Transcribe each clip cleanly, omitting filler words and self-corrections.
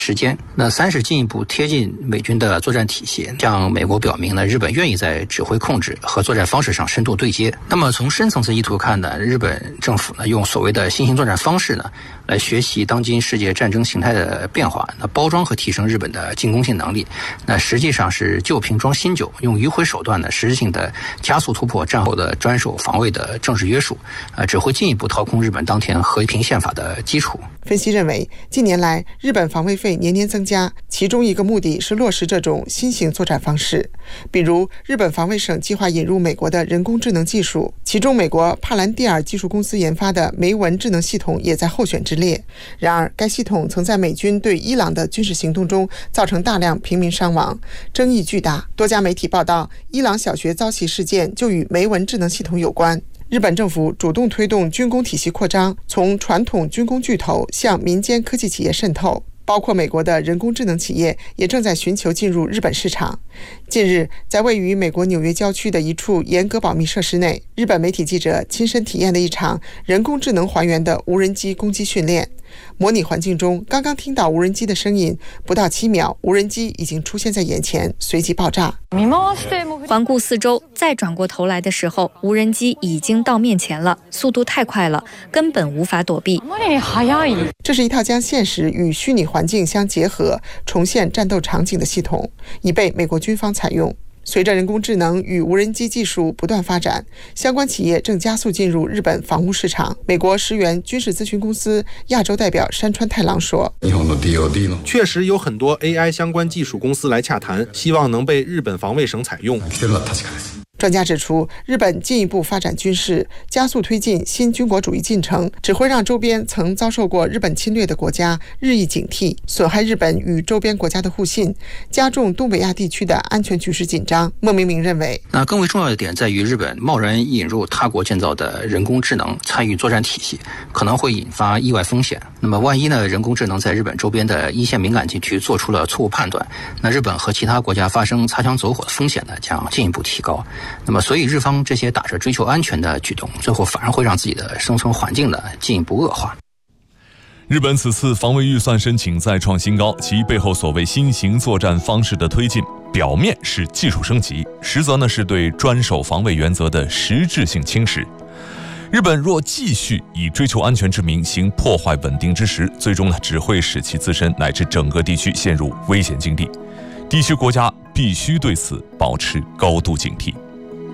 时间。那3是进一步贴近美军的作战体系，向美国表明呢，日本愿意在指挥控制和作战方式上深度对接。那么从深层次意图看呢，日本政府呢用所谓的新型作战方式呢，来学习当今世界战争形态的变化，那包装和提升日本的进攻性能力。那实际上是旧瓶装新酒，用迂回手段呢，实质性的加速突破战后的专守防卫的政治约束，只会进一步掏空日本当前和平宪法的基础。 分析认为，近年来日本防卫费年年增加，其中一个目的是落实这种新型作战方式。比如，日本防卫省计划引入美国的人工智能技术，其中美国帕兰蒂尔技术公司研发的梅文智能系统也在候选之列。然而，该系统曾在美军对伊朗的军事行动中造成大量平民伤亡，争议巨大。多家媒体报道，伊朗小学遭袭事件就与梅文智能系统有关。日本政府主动推动军工体系扩张，从传统军工巨头向民间科技企业渗透，包括美国的人工智能企业也正在寻求进入日本市场。近日，在位于美国纽约郊区的一处严格保密设施内，日本媒体记者亲身体验了一场人工智能还原的无人机攻击训练。模拟环境中，刚刚听到无人机的声音，不到7秒，无人机已经出现在眼前，随即爆炸。 环顾四周，再转过头来的时候，无人机已经到面前了，速度太快了，根本无法躲避。 这是一套将现实与虚拟环境相结合，重现战斗场景的系统，已被美国军方采用。随着人工智能与无人机技术不断发展，相关企业正加速进入日本防务市场。美国石原军事咨询公司亚洲代表山川太郎说， 确实有很多 AI 相关技术公司来洽谈，希望能被日本防卫省采用。 专家指出，日本进一步发展军事，加速推进新军国主义进程，只会让周边曾遭受过日本侵略的国家日益警惕，损害日本与周边国家的互信，加重东北亚地区的安全局势紧张。孟明明认为， 那更为重要的点在于，日本贸然引入他国建造的人工智能参与作战体系，可能会引发意外风险。那么万一呢，人工智能在日本周边的一线敏感地区做出了错误判断，那日本和其他国家发生擦枪走火的风险呢，将进一步提高。那么所以日方这些打着追求安全的举动，最后反而会让自己的生存环境呢进一步恶化。 日本此次防卫预算申请再创新高，其背后所谓新型作战方式的推进，表面是技术升级，实则呢是对专守防卫原则的实质性侵蚀。日本若继续以追求安全之名行破坏稳定之实，最终呢只会使其自身乃至整个地区陷入危险境地。地区国家必须对此保持高度警惕。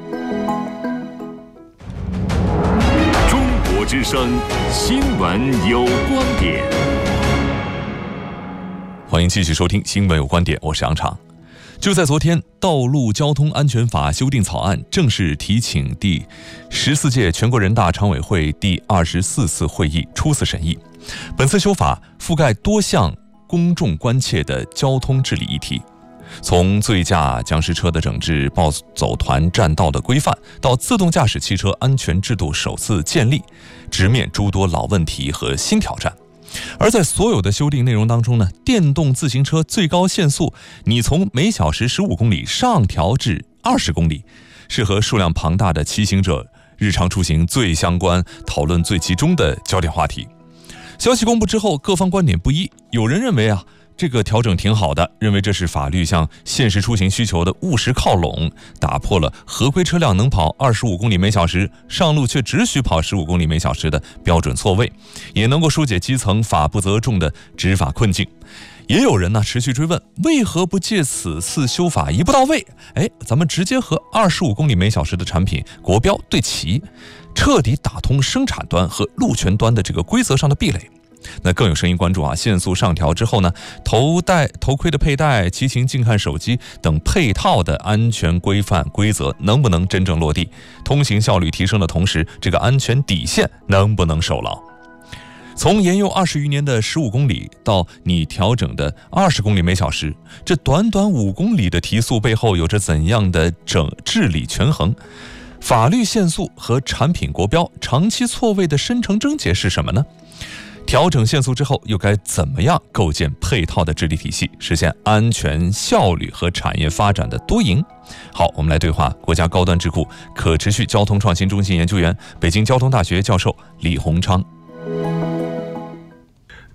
中国之声新闻有观点， 欢迎继续收听新闻有观点，我是杨畅。就在昨天，《道路交通安全法》修订草案正式提请第14届全国人大常委会第24次会议初次审议。本次修法覆盖多项公众关切的交通治理议题，从醉驾僵尸车的整治、暴走团占道的规范，到自动驾驶汽车安全制度首次建立，直面诸多老问题和新挑战。而在所有的修订内容当中呢，电动自行车最高限速你从每小时15公里上调至20公里，是和数量庞大的骑行者日常出行最相关、讨论最集中的焦点话题。消息公布之后，各方观点不一，有人认为这个调整挺好的，认为这是法律向现实出行需求的务实靠拢，打破了合规车辆能跑25公里每小时，上路却只许跑15公里每小时的标准错位，也能够疏解基层法不责众的执法困境。也有人持续追问，为何不借此次修法一步到位，咱们直接和25公里每小时的产品国标对齐，彻底打通生产端和路权端的这个规则上的壁垒。那更有声音关注限速上调之后呢，头盔的佩戴、骑行静看手机等配套的安全规范规则能不能真正落地？通行效率提升的同时，这个安全底线能不能守牢？从沿用20余年的15公里到你调整的20公里每小时，这短短5公里的提速背后有着怎样的治理权衡？法律限速和产品国标长期错位的深层症结是什么呢？调整限速之后，又该怎么样构建配套的治理体系，实现安全、效率和产业发展的多赢？好，我们来对话国家高端智库可持续交通创新中心研究员、北京交通大学教授李洪昌。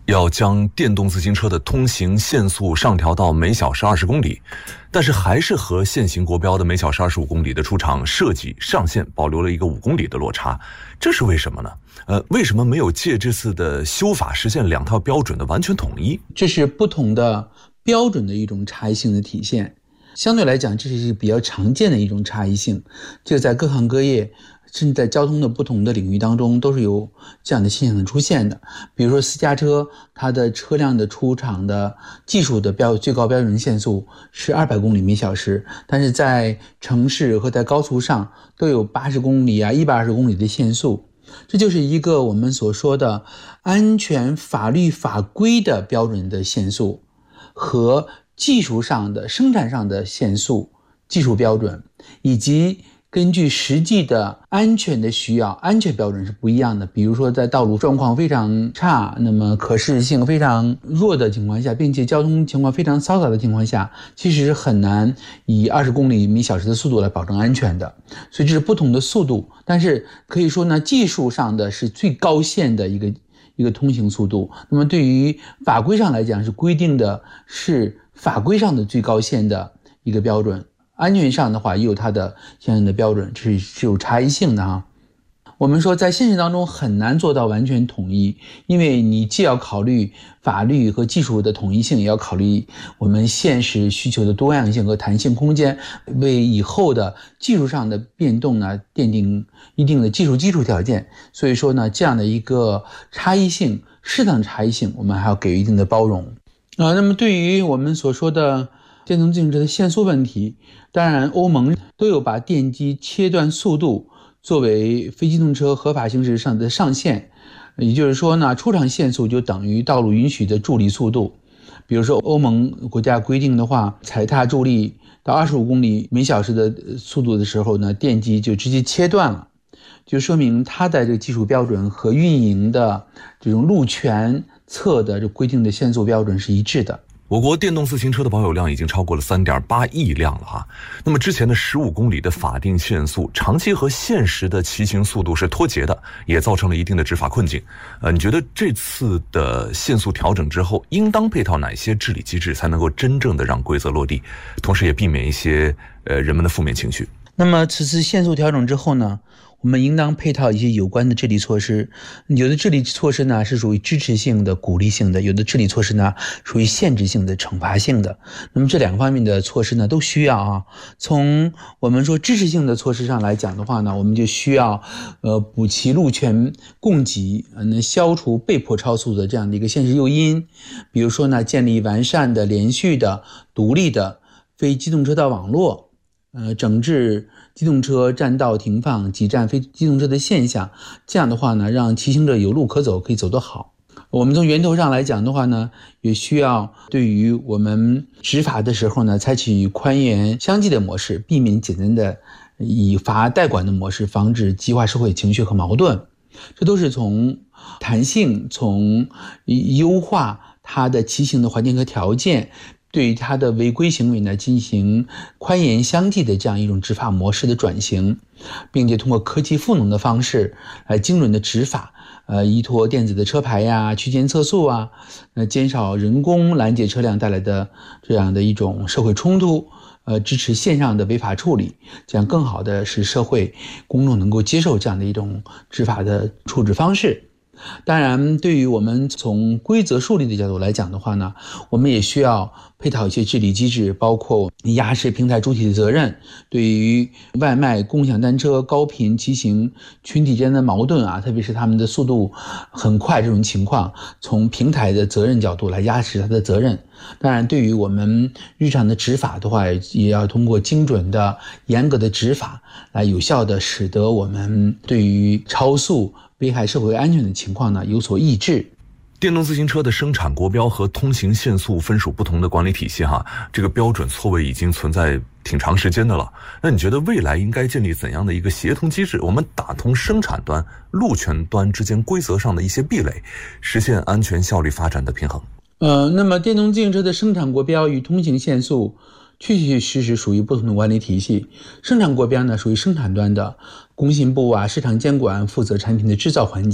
要将电动自行车的通行限速上调到每小时20公里，但是还是和现行国标的每小时25公里的出厂设计上限保留了一个5公里的落差，这是为什么呢？为什么没有借这次的修法实现2套标准的完全统一？ 这是不同的标准的一种差异性的体现。相对来讲，这是比较常见的一种差异性，这个在各行各业甚至在交通的不同的领域当中都是有这样的现象出现的。比如说私家车，它的车辆的出厂的技术的最高标准限速是200公里每小时，但是在城市和在高速上都有80公里120公里的限速。这就是一个我们所说的安全法律法规的标准的限速和技术上的生产上的限速技术标准，以及根据实际的安全的需要，安全标准是不一样的。比如说在道路状况非常差，那么可视性非常弱的情况下，并且交通情况非常嘈杂的情况下，其实很难以20公里每小时的速度来保证安全的。所以这是不同的速度，但是可以说呢，技术上的是最高限的一个通行速度。那么对于法规上来讲，是规定的是法规上的最高限的一个标准。安全上的话也有它的相应的标准，这是有差异性的啊。我们说在现实当中很难做到完全统一，因为你既要考虑法律和技术的统一性，也要考虑我们现实需求的多样性和弹性空间，为以后的技术上的变动呢奠定一定的技术基础条件。所以说呢，这样的一个差异性，适当的差异性，我们还要给予一定的包容。那么对于我们所说的电动自行车的限速问题，当然欧盟都有把电机切断速度作为非机动车合法行驶上的上限，也就是说呢，出厂限速就等于道路允许的助力速度。比如说欧盟国家规定的话，踩踏助力到25公里每小时的速度的时候呢，电机就直接切断了，就说明它的这个技术标准和运营的这种路权侧的这规定的限速标准是一致的。 我国电动自行车的保有量已经超过了3.8亿辆了啊。那么之前的15公里的法定限速，长期和现实的骑行速度是脱节的，也造成了一定的执法困境。你觉得这次的限速调整之后，应当配套哪些治理机制，才能够真正的让规则落地，同时也避免一些人们的负面情绪？ 那么此次限速调整之后呢，我们应当配套一些有关的治理措施。有的治理措施呢是属于支持性的、鼓励性的，有的治理措施呢属于限制性的、惩罚性的。那么这两个方面的措施呢都需要啊。从我们说支持性的措施上来讲的话呢，我们就需要补齐路权供给，消除被迫超速的这样的一个现实诱因。比如说呢，建立完善的、连续的、独立的非机动车道网络，整治机动车占道停放、挤占非机动车的现象，这样的话呢，让骑行者有路可走，可以走得好。我们从源头上来讲的话呢，也需要对于我们执法的时候呢，采取宽严相济的模式，避免简单的以罚代管的模式，防止激化社会情绪和矛盾。这都是从弹性，从优化它的骑行的环境和条件，对于他的违规行为呢进行宽严相济的这样一种执法模式的转型，并且通过科技赋能的方式来精准的执法，依托电子的车牌呀、区间测速啊，减少人工拦截车辆带来的这样的一种社会冲突，支持线上的违法处理，这样更好的使社会公众能够接受这样的一种执法的处置方式。当然，对于我们从规则树立的角度来讲的话呢，我们也需要配套一些治理机制，包括压实平台主体的责任，对于外卖、共享单车、高频骑行群体间的矛盾啊，特别是他们的速度很快这种情况，从平台的责任角度来压实它的责任。当然，对于我们日常的执法的话，也要通过精准的、严格的执法，来有效的使得我们对于超速危害社会安全的情况呢有所抑制。 电动自行车的生产国标和通行限速分属不同的管理体系哈，这个标准错位已经存在挺长时间的了。那你觉得未来应该建立怎样的一个协同机制，我们打通生产端、路权端之间规则上的一些壁垒，实现安全效率发展的平衡？ 那么电动自行车的生产国标与通行限速确确实实属于不同的管理体系。生产国标呢属于生产端的，工信部啊、市场监管负责产品的制造环节。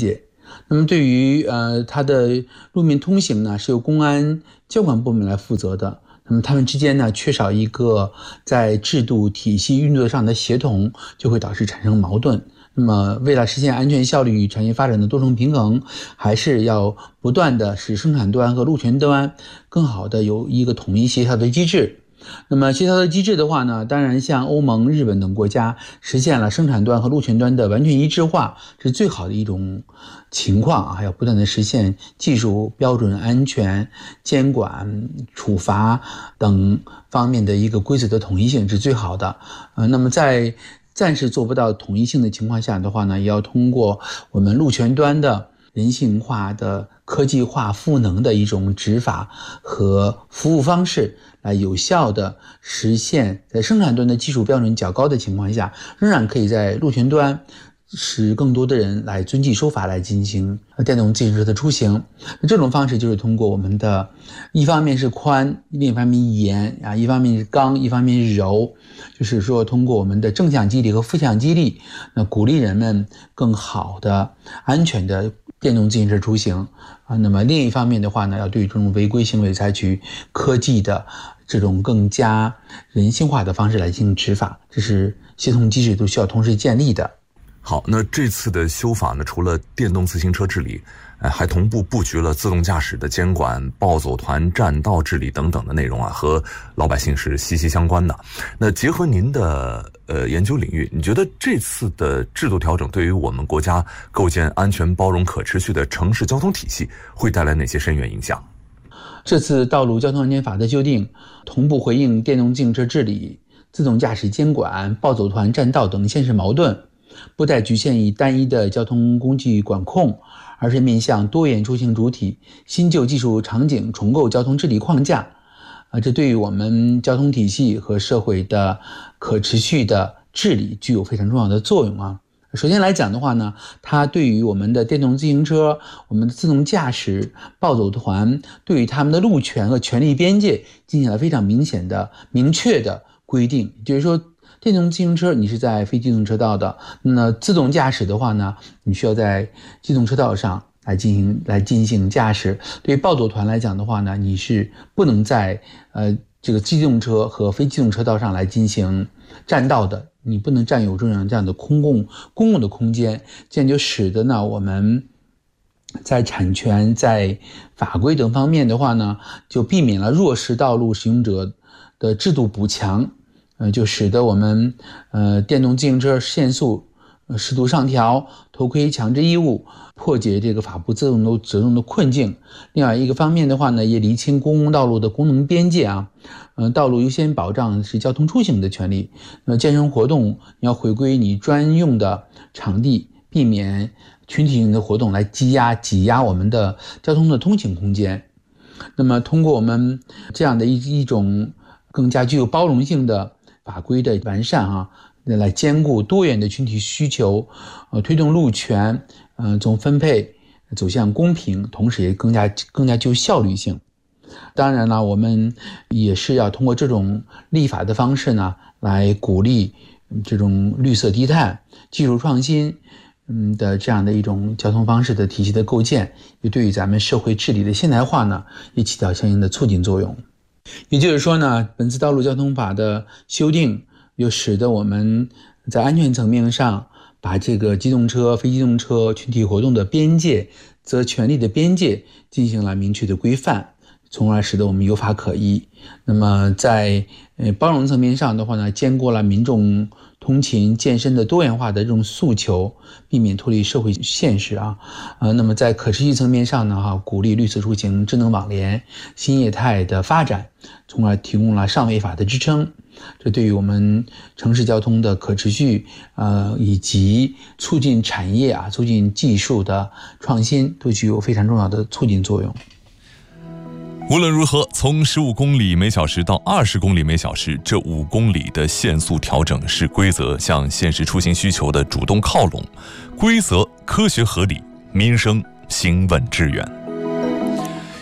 那么对于它的路面通行呢，是由公安交管部门来负责的。那么他们之间呢，缺少一个在制度体系运作上的协同，就会导致产生矛盾。那么为了实现安全效率与产业发展的多重平衡，还是要不断的使生产端和路权端更好的有一个统一协调的机制。那么协调的机制的话呢，当然像欧盟、日本等国家实现了生产端和路权端的完全一致化，是最好的一种情况啊，要不断的实现技术标准、安全、监管、处罚等方面的一个规则的统一性是最好的。那么在暂时做不到统一性的情况下的话呢，也要通过我们路权端的人性化的科技化赋能的一种执法和服务方式，来有效的实现在生产端的技术标准较高的情况下，仍然可以在路权端使更多的人来遵纪守法来进行电动自行车的出行。这种方式就是通过我们的一方面是宽，另一方面严啊，一方面是刚，一方面是柔，就是说通过我们的正向激励和负向激励，那鼓励人们更好的安全的电动自行车出行啊。那么另一方面的话呢，要对这种违规行为采取科技的这种更加人性化的方式来进行执法，这是协同机制都需要同时建立的。 好，那这次的修法呢，除了电动自行车治理，还同步布局了自动驾驶的监管、暴走团占道治理等等的内容啊，和老百姓是息息相关的。那结合您的研究领域，你觉得这次的制度调整对于我们国家构建安全、包容、可持续的城市交通体系会带来哪些深远影响？ 这次道路交通安全法的修订，同步回应电动自行车治理、自动驾驶监管、暴走团占道等现实矛盾，不再局限于单一的交通工具管控，而是面向多元出行主体、新旧技术场景重构交通治理框架。这对于我们交通体系和社会的可持续的治理具有非常重要的作用啊。首先来讲的话呢，它对于我们的电动自行车、我们的自动驾驶、暴走团，对于他们的路权和权利边界进行了非常明确的规定。就是说，电动自行车你是在非机动车道的，那自动驾驶的话呢，你需要在机动车道上来进行驾驶。对于暴走团来讲的话呢，你是不能在这个机动车和非机动车道上来进行占道的，你不能占有这样的公共的空间，这样就使得呢我们在产权、在法规等方面的话呢，就避免了弱势道路使用者的制度补强，就使得我们电动自行车限速适度上调、头盔强制义务，破解这个法不责众的困境。另外一个方面的话呢，也厘清公共道路的功能边界啊。道路优先保障是交通出行的权利。健身活动要回归你专用的场地，避免群体性的活动来挤压我们的交通的通行空间。那么通过我们这样的一种更加具有包容性的法规的完善啊，来兼顾多元的群体需求，推动路权总分配走向公平，同时也更加具有效率性。当然了，我们也是要通过这种立法的方式呢，来鼓励这种绿色低碳、技术创新的这样的一种交通方式的体系的构建，也对于咱们社会治理的现代化呢，也起到相应的促进作用。也就是说呢，本次道路交通法的修订又使得我们在安全层面上把这个机动车、非机动车群体活动的边界、则权利的边界进行了明确的规范，从而使得我们有法可依。那么在包容层面上的话呢，兼顾了民众通勤健身的多元化的这种诉求，避免脱离社会现实啊。那么在可持续层面上呢，鼓励绿色出行、智能网联、新业态的发展，从而提供了上位法的支撑。这对于我们城市交通的可持续以及促进产业促进技术的创新都具有非常重要的促进作用。 无论如何，从15公里每小时到20公里每小时，这5公里的限速调整是规则向现实出行需求的主动靠拢，规则科学合理，民生行稳致远。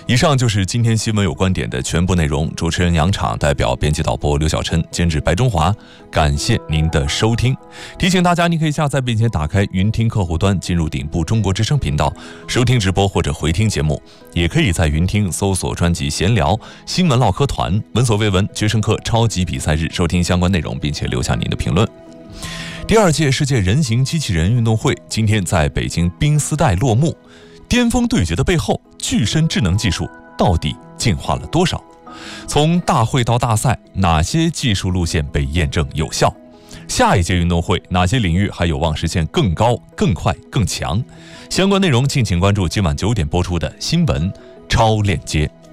以上就是今天新闻有观点的全部内容。主持人杨昶代表编辑导播刘晓琛，监制白中华，感谢您的收听。提醒大家，您可以下载并且打开云听客户端，进入顶部中国之声频道收听直播或者回听节目，也可以在云听搜索专辑闲聊新闻唠嗑团闻所未闻决胜客超级比赛日，收听相关内容并且留下您的评论。第2届世界人形机器人运动会今天在北京冰丝带落幕，巅峰对决的背后，具身智能技术到底进化了多少？从大会到大赛，哪些技术路线被验证有效？下一届运动会哪些领域还有望实现更高、更快、更强？相关内容敬请关注今晚9点播出的新闻超链接。